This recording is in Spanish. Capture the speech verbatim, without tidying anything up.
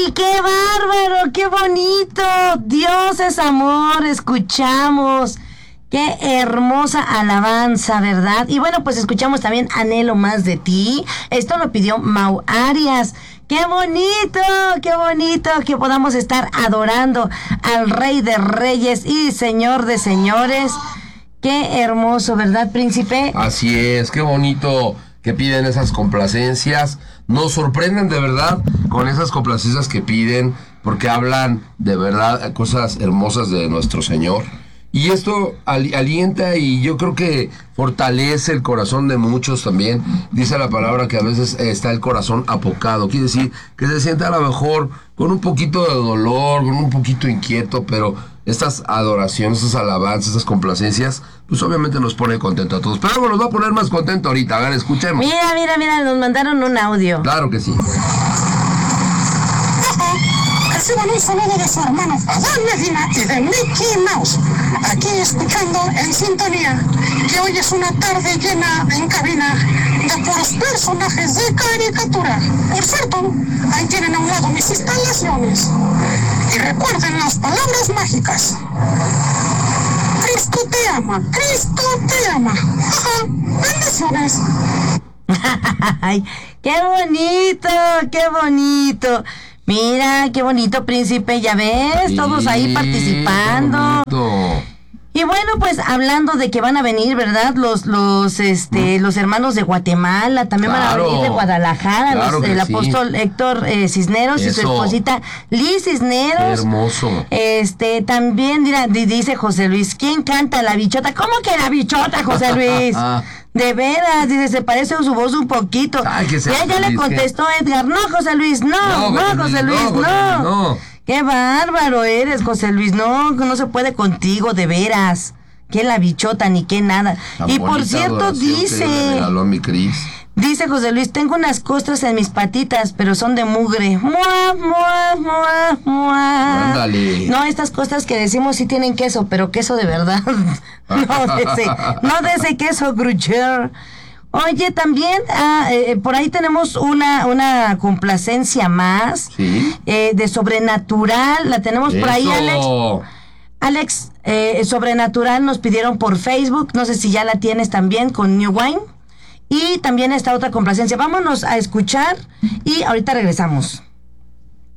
qué bárbaro, qué bonito. Dios es amor, escuchamos. Qué hermosa alabanza, ¿verdad? Y bueno, pues escuchamos también Anhelo más de ti. Esto lo pidió Mau Arias. ¡Qué bonito! ¡Qué bonito! Que podamos estar adorando al Rey de Reyes y Señor de Señores. ¡Qué hermoso!, ¿verdad, príncipe? Así es, qué bonito que piden esas complacencias. Nos sorprenden de verdad con esas complacencias que piden, porque hablan de verdad cosas hermosas de nuestro Señor. Y esto al, alienta y yo creo que fortalece el corazón de muchos también. Dice la palabra que a veces está el corazón apocado. Quiere decir que se siente a lo mejor con un poquito de dolor, con un poquito inquieto, pero estas adoraciones, estas alabanzas, estas complacencias, pues obviamente nos pone contento a todos. Pero algo nos va a poner más contento ahorita. A ver, escuchemos. Mira, mira, mira, nos mandaron un audio. Claro que sí. Reciban un saludo de su hermano Adán Medina y de Mickey Mouse, aquí escuchando en sintonía, que hoy es una tarde llena en cabina de puros personajes de caricatura. Por cierto, ahí tienen a un lado mis instalaciones. Y recuerden las palabras mágicas. Cristo te ama, Cristo te ama. Ajá, bendiciones. Ay, qué bonito, qué bonito. Mira, qué bonito, príncipe, ya ves, sí, todos ahí participando. Y bueno, pues hablando de que van a venir, ¿verdad? Los los este ¿Mm? los hermanos de Guatemala, también claro, van a venir de Guadalajara, claro los, el sí. apóstol Héctor eh, Cisneros Eso. y su esposita Liz Cisneros. Qué hermoso. Este, también mira, dice José Luis, ¿quién canta la bichota? ¿Cómo que la bichota, José Luis? De veras, dice, se parece a su voz un poquito. Ay, que ya, ya le contestó ¿qué? Edgar, no, José Luis, no, no, no José Luis, no. no. no. Qué bárbaro eres, José Luis, no, no se puede contigo, de veras. Qué la bichota, ni qué nada. Tan y por cierto, dice... Mi Cris. Dice José Luis, tengo unas costras en mis patitas, pero son de mugre. Mua, mua, mua, mua. Ándale. No, estas costras que decimos sí tienen queso, pero queso de verdad. no de ese, no de ese queso Gruyère. Oye, también ah, eh, por ahí tenemos una una complacencia más. ¿Sí? eh, de Sobrenatural. La tenemos Eso. por ahí, Alex. Alex, eh, Sobrenatural nos pidieron por Facebook. No sé si ya la tienes también con New Wine. Y también esta otra complacencia. Vámonos a escuchar y ahorita regresamos.